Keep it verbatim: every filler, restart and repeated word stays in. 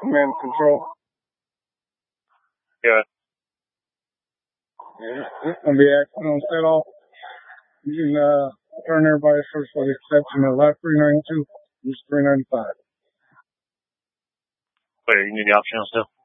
command and control. Yeah. Yeah, it's going to be accident set off. You can uh, turn everybody first for the exception of left three ninety-two, use three ninety-five. Wait, you need the option still?